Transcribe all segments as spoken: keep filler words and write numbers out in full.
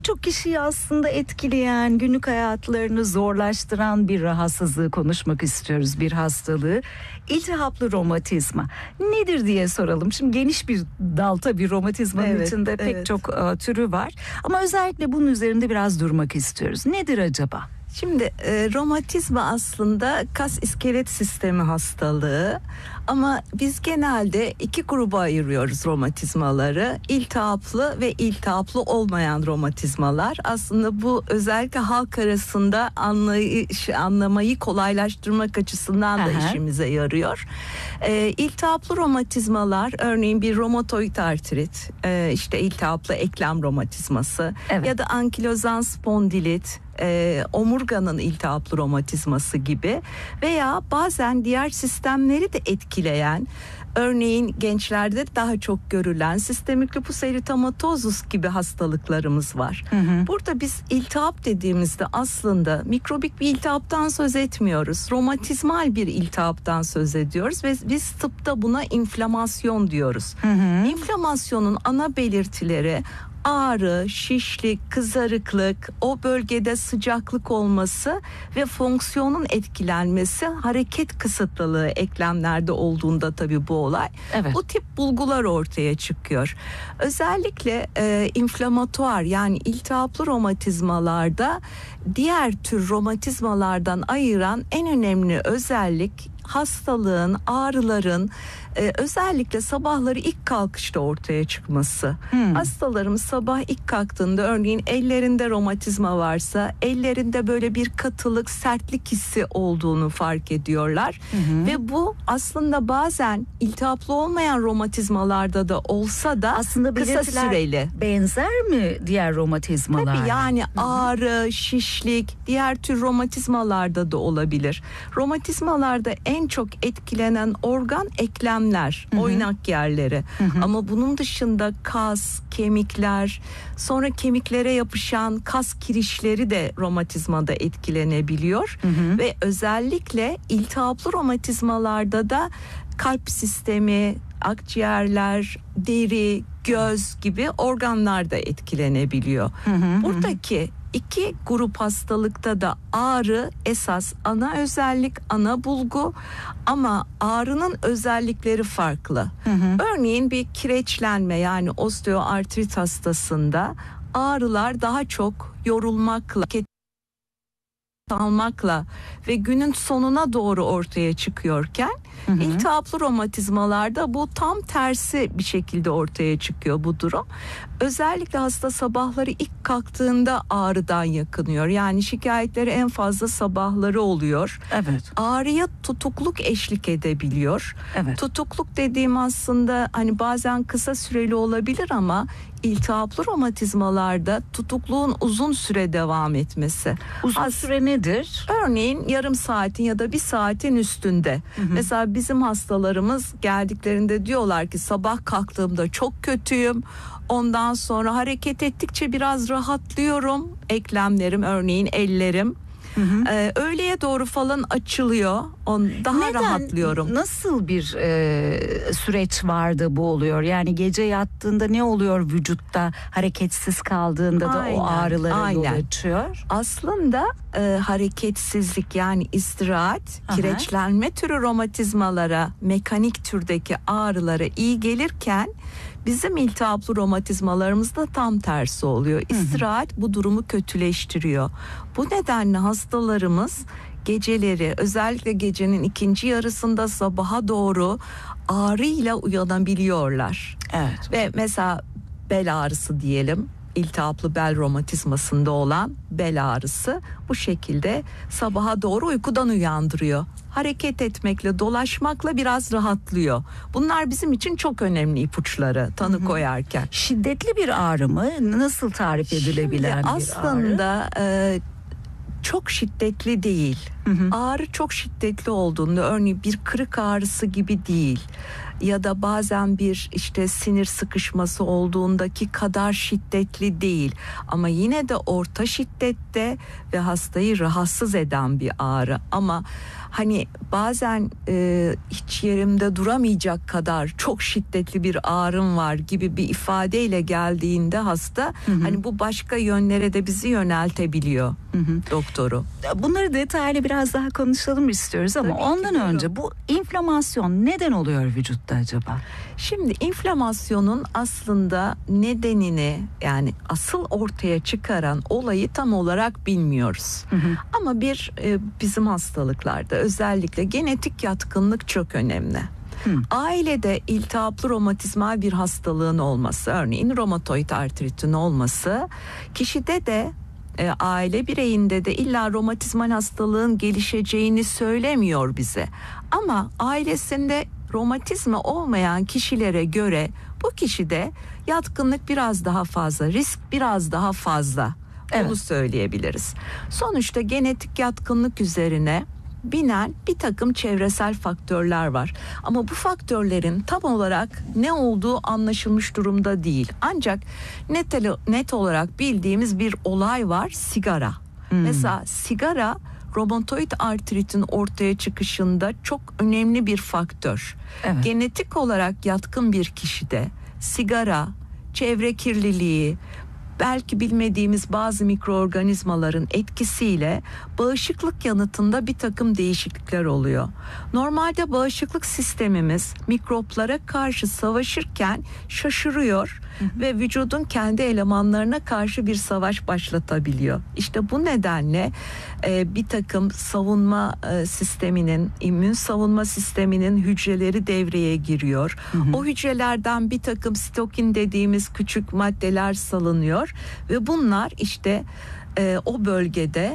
Çok kişiyi aslında etkileyen, günlük hayatlarını zorlaştıran bir rahatsızlığı konuşmak istiyoruz, bir hastalığı. İltihaplı romatizma nedir diye soralım. Şimdi geniş bir dal tabii romatizmanın Evet, içinde pek evet. çok uh, türü var. Ama özellikle bunun üzerinde biraz durmak istiyoruz. Nedir acaba? Şimdi e, romatizma aslında kas iskelet sistemi hastalığı ama biz genelde iki gruba ayırıyoruz romatizmaları. İltihaplı ve iltihaplı olmayan romatizmalar. Aslında bu özellikle halk arasında anlayış, anlamayı kolaylaştırmak açısından da Aha. işimize yarıyor. E, iltihaplı romatizmalar örneğin bir romatoid artrit, e, işte iltihaplı eklem romatizması Evet. ya da ankilozan spondilit, E, omurganın iltihaplı romatizması gibi veya bazen diğer sistemleri de etkileyen, örneğin gençlerde daha çok görülen sistemik lupus eritematosus gibi hastalıklarımız var. Hı hı. Burada biz iltihap dediğimizde aslında mikrobik bir iltihaptan söz etmiyoruz. Romatizmal bir iltihaptan söz ediyoruz ve biz tıpta buna inflamasyon diyoruz. Hı hı. İnflamasyonun ana belirtileri ağrı, şişlik, kızarıklık, o bölgede sıcaklık olması ve fonksiyonun etkilenmesi, hareket kısıtlılığı eklemlerde olduğunda tabii bu olay. Evet. Bu tip bulgular ortaya çıkıyor. Özellikle e, inflamatuar yani iltihaplı romatizmalarda diğer tür romatizmalardan ayıran en önemli özellik hastalığın, ağrıların e, özellikle sabahları ilk kalkışta ortaya çıkması. Hmm. Hastalarımız sabah ilk kalktığında örneğin ellerinde romatizma varsa ellerinde böyle bir katılık, sertlik hissi olduğunu fark ediyorlar. Hı hı. Ve bu aslında bazen iltihaplı olmayan romatizmalarda da olsa da Aslında kısa belirtiler süreli. benzer mi diğer romatizmalarla? Tabii yani ağrı, şişlik, diğer tür romatizmalarda da olabilir. Romatizmalarda en çok etkilenen organ eklemler, Hı hı. oynak yerleri. Hı hı. Ama bunun dışında kas, kemikler, sonra kemiklere yapışan kas kirişleri de romatizmada etkilenebiliyor. Hı hı. Ve özellikle iltihaplı romatizmalarda da kalp sistemi, akciğerler, deri, göz gibi organlar da etkilenebiliyor. Hı hı. Buradaki iki grup hastalıkta da ağrı esas ana özellik, ana bulgu ama ağrının özellikleri farklı. Hı hı. Örneğin bir kireçlenme yani osteoartrit hastasında ağrılar daha çok yorulmakla, almakla ve günün sonuna doğru ortaya çıkıyorken Hı hı. iltihaplı romatizmalarda bu tam tersi bir şekilde ortaya çıkıyor bu durum. Özellikle hasta sabahları ilk kalktığında ağrıdan yakınıyor. Yani şikayetleri en fazla sabahları oluyor. Evet. Ağrıya tutukluk eşlik edebiliyor. Evet. Tutukluk dediğim aslında hani bazen kısa süreli olabilir ama iltihaplı romatizmalarda tutukluğun uzun süre devam etmesi. Uzun Az- süre nedir? Örneğin yarım saatin ya da bir saatin üstünde. Hı hı. Mesela bizim hastalarımız geldiklerinde diyorlar ki sabah kalktığımda çok kötüyüm. Ondan sonra hareket ettikçe biraz rahatlıyorum. Eklemlerim örneğin ellerim. Hı hı. Ee, öğleye doğru falan açılıyor. On, daha Neden, rahatlıyorum. nasıl bir e, süreç vardı bu oluyor? Yani gece yattığında ne oluyor vücutta? Hareketsiz kaldığında da Aynen, o ağrılara yol aynen. açıyor. Aslında e, hareketsizlik yani istirahat, Aha. kireçlenme türü romatizmalara, mekanik türdeki ağrılara iyi gelirken bizim iltihaplı romatizmalarımızda tam tersi oluyor. İstirahat bu durumu kötüleştiriyor. Bu nedenle hastalarımız geceleri özellikle gecenin ikinci yarısında sabaha doğru ağrıyla uyanabiliyorlar. Evet. Ve mesela bel ağrısı diyelim, iltihaplı bel romatizmasında olan bel ağrısı bu şekilde sabaha doğru uykudan uyandırıyor. Hareket etmekle, dolaşmakla biraz rahatlıyor. Bunlar bizim için çok önemli ipuçları tanı Hı hı. koyarken. Şiddetli bir ağrı mı? Nasıl tarif edilebilen Şimdi bir ağrı? aslında e, çok şiddetli değil. Hı hı. Ağrı çok şiddetli olduğunda, örneğin bir kırık ağrısı gibi değil. Ya da bazen bir işte sinir sıkışması olduğundaki kadar şiddetli değil. Ama yine de orta şiddette ve hastayı rahatsız eden bir ağrı. Ama hani bazen e, hiç yerimde duramayacak kadar çok şiddetli bir ağrım var gibi bir ifadeyle geldiğinde hasta, hı hı. hani bu başka yönlere de bizi yöneltebiliyor, hı hı. doktoru. Bunları detaylı biraz daha konuşalım istiyoruz ama Tabii ondan önce bu inflamasyon neden oluyor vücutta acaba? Şimdi inflamasyonun aslında nedenini, yani asıl ortaya çıkaran olayı tam olarak bilmiyoruz. Hı hı. Ama bir e, bizim hastalıklarda özellikle genetik yatkınlık çok önemli. Hı. Ailede iltihaplı romatizmal bir hastalığın olması, örneğin romatoid artritin olması, kişide de e, aile bireyinde de illa romatizmal hastalığın gelişeceğini söylemiyor bize. Ama ailesinde romatizma olmayan kişilere göre bu kişide yatkınlık biraz daha fazla, risk biraz daha fazla. Evet. Onu söyleyebiliriz. Sonuçta genetik yatkınlık üzerine binen bir takım çevresel faktörler var. Ama bu faktörlerin tam olarak ne olduğu anlaşılmış durumda değil. Ancak net, net olarak bildiğimiz bir olay var: sigara. Hmm. Mesela sigara romatoid artritin ortaya çıkışında çok önemli bir faktör. Evet. Genetik olarak yatkın bir kişide sigara, çevre kirliliği, belki bilmediğimiz bazı mikroorganizmaların etkisiyle bağışıklık yanıtında bir takım değişiklikler oluyor. Normalde bağışıklık sistemimiz mikroplara karşı savaşırken şaşırıyor, hı hı. ve vücudun kendi elemanlarına karşı bir savaş başlatabiliyor. İşte bu nedenle e, bir takım savunma e, sisteminin, immün savunma sisteminin hücreleri devreye giriyor. Hı hı. O hücrelerden bir takım sitokin dediğimiz küçük maddeler salınıyor ve bunlar işte e, o bölgede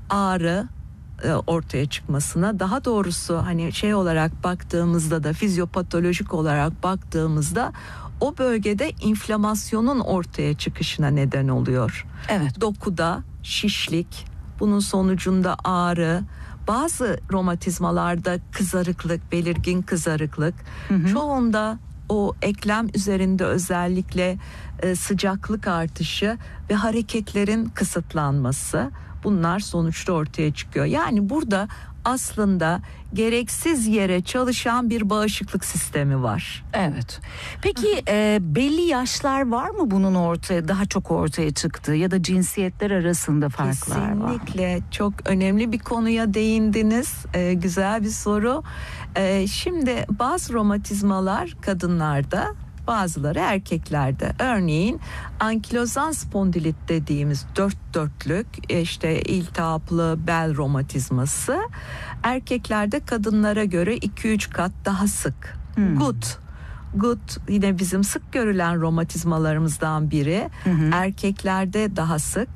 ağrı e, ortaya çıkmasına, daha doğrusu hani şey olarak baktığımızda da, fizyopatolojik olarak baktığımızda o bölgede inflamasyonun ortaya çıkışına neden oluyor. Evet. Dokuda şişlik, bunun sonucunda ağrı, bazı romatizmalarda kızarıklık, belirgin kızarıklık, hı hı. çoğunda o eklem üzerinde özellikle e, sıcaklık artışı ve hareketlerin kısıtlanması, bunlar sonuçta ortaya çıkıyor. Yani burada aslında gereksiz yere çalışan bir bağışıklık sistemi var. Evet. Peki e, belli yaşlar var mı bunun ortaya daha çok ortaya çıktığı, ya da cinsiyetler arasında farklar var mı? Kesinlikle çok önemli bir konuya değindiniz. E, güzel bir soru. E, şimdi bazı romatizmalar kadınlarda, bazıları erkeklerde. Örneğin ankilozan spondilit dediğimiz dört dörtlük işte iltihaplı bel romatizması erkeklerde kadınlara göre iki üç kat daha sık. Hmm. Gut. Gut yine bizim sık görülen romatizmalarımızdan biri. Hı hı. Erkeklerde daha sık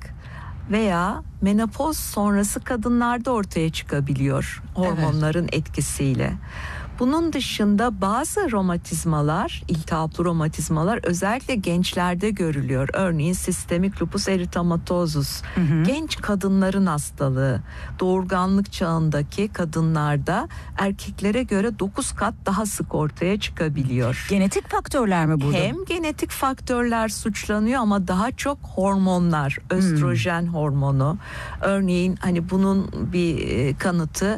veya menopoz sonrası kadınlarda ortaya çıkabiliyor hormonların evet. etkisiyle. Bunun dışında bazı romatizmalar, iltihaplı romatizmalar özellikle gençlerde görülüyor. Örneğin sistemik lupus eritematosus, hı hı. genç kadınların hastalığı. Doğurganlık çağındaki kadınlarda erkeklere göre dokuz kat daha sık ortaya çıkabiliyor. Genetik faktörler mi burada? Hem genetik faktörler suçlanıyor ama daha çok hormonlar, östrojen hmm. hormonu. Örneğin hani bunun bir kanıtı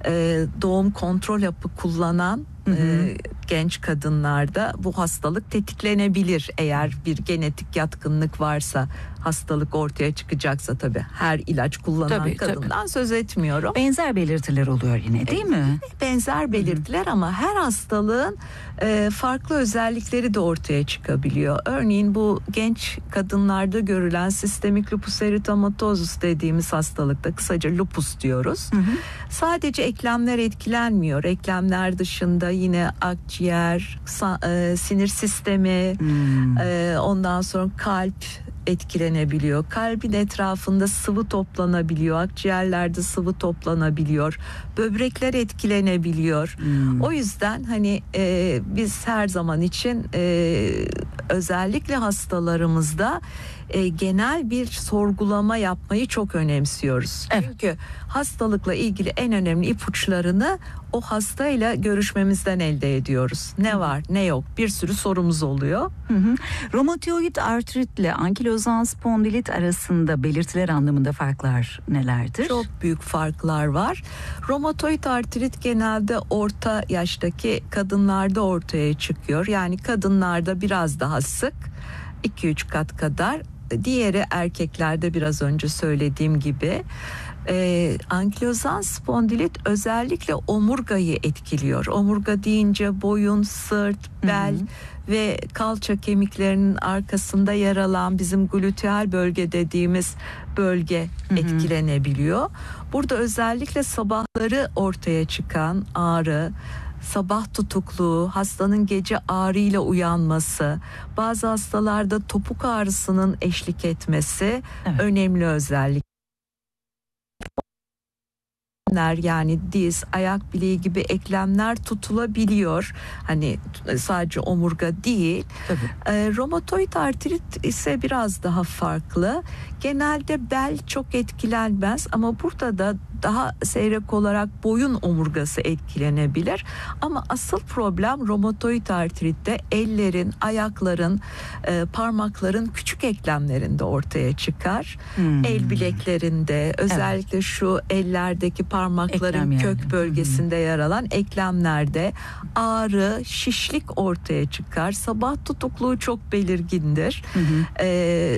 doğum kontrol hapı kullanan Hı hı. E, genç kadınlarda bu hastalık tetiklenebilir. Eğer bir genetik yatkınlık varsa, hastalık ortaya çıkacaksa tabii. Her ilaç kullanan tabii, kadından tabii. söz etmiyorum. Benzer belirtiler oluyor yine, değil e, mi? Benzer belirtiler, hı hı. ama her hastalığın e, farklı özellikleri de ortaya çıkabiliyor. Örneğin bu genç kadınlarda görülen sistemik lupus eritematosus dediğimiz hastalıkta, kısaca lupus diyoruz. Hı hı. Sadece eklemler etkilenmiyor. Eklemler dışında yine akciğer, sa- e, sinir sistemi, hmm. e, ondan sonra kalp, etkilenebiliyor. Kalbin etrafında sıvı toplanabiliyor. Akciğerlerde sıvı toplanabiliyor. Böbrekler etkilenebiliyor. Hmm. O yüzden hani e, biz her zaman için e, özellikle hastalarımızda e, genel bir sorgulama yapmayı çok önemsiyoruz. Evet. Çünkü hastalıkla ilgili en önemli ipuçlarını o hastayla görüşmemizden elde ediyoruz. Ne hı. var, ne yok, bir sürü sorumuz oluyor. Hı hı. Romatoid artritle ankilozan spondilit arasında belirtiler anlamında farklar nelerdir? Çok büyük farklar var. Romatoid artrit genelde orta yaştaki kadınlarda ortaya çıkıyor. Yani kadınlarda biraz daha sık, iki üç kat kadar. Diğeri erkeklerde biraz önce söylediğim gibi. Ee, ankilozan spondilit özellikle omurgayı etkiliyor. Omurga deyince boyun, sırt, bel hı hı. ve kalça kemiklerinin arkasında yer alan bizim gluteal bölge dediğimiz bölge hı hı. etkilenebiliyor. Burada özellikle sabahları ortaya çıkan ağrı, sabah tutukluğu, hastanın gece ağrıyla uyanması, bazı hastalarda topuk ağrısının eşlik etmesi evet. önemli özellik. Yani diz, ayak bileği gibi eklemler tutulabiliyor. Hani sadece omurga değil. E, romatoid artrit ise biraz daha farklı. Genelde bel çok etkilenmez ama burada da daha seyrek olarak boyun omurgası etkilenebilir. Ama asıl problem romatoid artritte ellerin, ayakların, e, parmakların küçük eklemlerinde ortaya çıkar. Hmm. El bileklerinde, özellikle evet. şu ellerdeki parmakların Eklem kök yani. bölgesinde hmm. yer alan eklemlerde ağrı, şişlik ortaya çıkar. Sabah tutukluğu çok belirgindir. Hmm. E,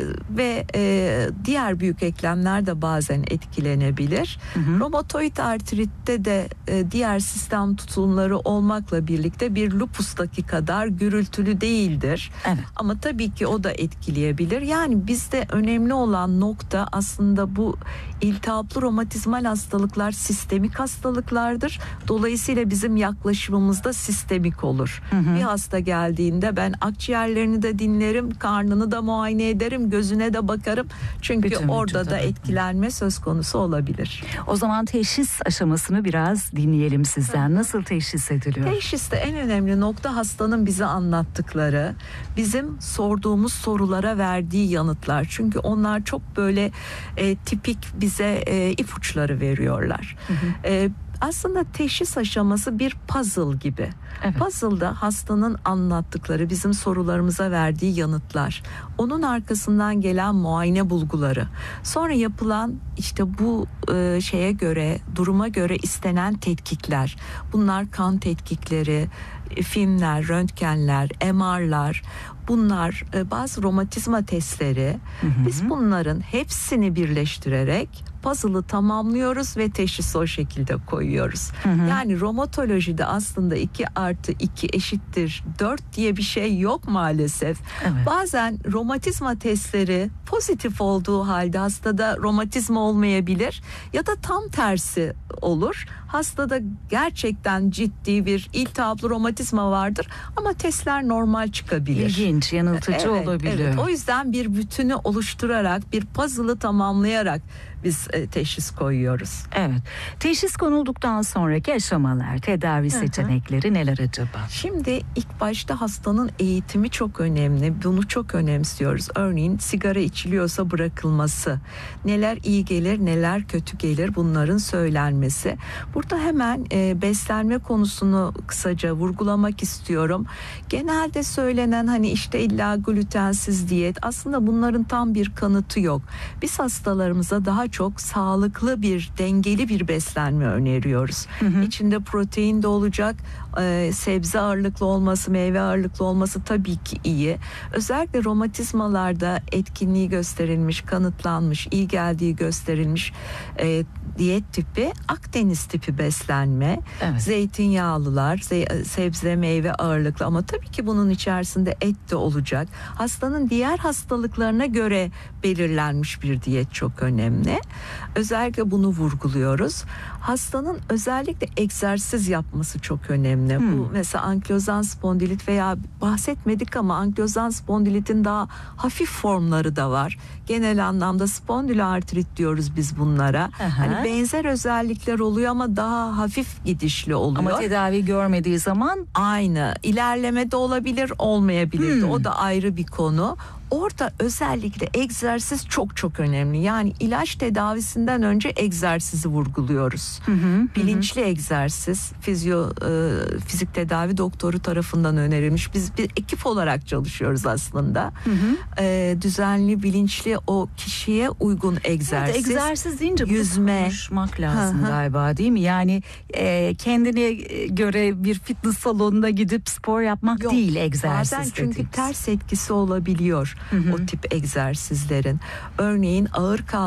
ve e, diğer büyük eklemler de bazen etkilenebilir. Hmm. Romatoid artritte de e, diğer sistem tutulumları olmakla birlikte bir lupustaki kadar gürültülü değildir. Evet. Ama tabii ki o da etkileyebilir. Yani bizde önemli olan nokta aslında bu iltihaplı romatizmal hastalıklar sistemik hastalıklardır. Dolayısıyla bizim yaklaşımımız da sistemik olur. Hı hı. Bir hasta geldiğinde ben akciğerlerini de dinlerim, karnını da muayene ederim, gözüne de bakarım. Çünkü Bütün orada da etkilenme söz konusu olabilir. O zaman teşhis aşamasını biraz dinleyelim sizden. Nasıl teşhis ediliyor? Teşhiste en önemli nokta hastanın bize anlattıkları, bizim sorduğumuz sorulara verdiği yanıtlar. Çünkü onlar çok böyle e, tipik bize e, ipuçları veriyorlar. Hı hı. E, Aslında teşhis aşaması bir puzzle gibi. Evet. Puzzle'da hastanın anlattıkları, bizim sorularımıza verdiği yanıtlar, onun arkasından gelen muayene bulguları, sonra yapılan işte bu e, şeye göre, duruma göre istenen tetkikler. Bunlar kan tetkikleri, filmler, röntgenler, M R'lar. Bunlar e, bazı romatizma testleri. Hı hı. Biz bunların hepsini birleştirerek puzzle'ı tamamlıyoruz ve teşhisi o şekilde koyuyoruz. Hı hı. Yani romatolojide aslında iki artı iki eşittir dört diye bir şey yok maalesef. Evet. Bazen romatizma testleri pozitif olduğu halde hastada romatizma olmayabilir ya da tam tersi olur. Hastada gerçekten ciddi bir iltihaplı romatizma vardır ama testler normal çıkabilir. İlginç, yanıltıcı evet, olabilir. Evet. O yüzden bir bütünü oluşturarak, bir puzzle'ı tamamlayarak biz e, teşhis koyuyoruz. Evet. Teşhis konulduktan sonraki aşamalar, tedavi Hı-hı. seçenekleri neler acaba? Şimdi ilk başta hastanın eğitimi çok önemli. Bunu çok önemsiyoruz. Örneğin sigara içiliyorsa bırakılması, neler iyi gelir, neler kötü gelir bunların söylenmesi. Burada hemen e, beslenme konusunu kısaca vurgulamak istiyorum. Genelde söylenen hani işte illa glutensiz diyet, aslında bunların tam bir kanıtı yok. Biz hastalarımıza daha çok sağlıklı bir, dengeli bir beslenme öneriyoruz. Hı hı. İçinde protein de olacak, e, sebze ağırlıklı olması, meyve ağırlıklı olması tabii ki iyi. Özellikle romatizmalarda etkinliği gösterilmiş, kanıtlanmış, iyi geldiği gösterilmiş e, diyet tipi Akdeniz tipi beslenme. Evet. Zeytinyağlılar, ze- sebze, meyve ağırlıklı ama tabii ki bunun içerisinde et de olacak. Hastanın diğer hastalıklarına göre belirlenmiş bir diyet çok önemli. Özellikle bunu vurguluyoruz. Hastanın özellikle egzersiz yapması çok önemli. önemli. Hmm. Bu mesela ankilozan spondilit veya bahsetmedik ama ankilozan spondilitin daha hafif formları da var. Genel anlamda spondiloartrit diyoruz biz bunlara. Aha. Hani benzer özellikler oluyor ama daha hafif gidişli oluyor. Ama tedavi görmediği zaman aynı. İlerleme de olabilir, olmayabilir de. Hmm. O da ayrı bir konu. Orada özellikle egzersiz çok çok önemli. Yani ilaç tedavisinden önce egzersizi vurguluyoruz. Hı hı, Bilinçli hı. egzersiz fizyo e, fizik tedavi doktoru tarafından önerilmiş. Biz bir ekip olarak çalışıyoruz aslında. Hı hı. E, düzenli, bilinçli o kişiye uygun egzersiz. Evet, egzersiz deyince yüzme konuşmak lazım hı hı. galiba, değil mi? Yani e, kendine göre bir fitness salonuna gidip spor yapmak Yok, değil egzersiz bazen çünkü dediğimiz. ters etkisi olabiliyor. Hı hı. O tip egzersizlerin. Örneğin ağır kaldığı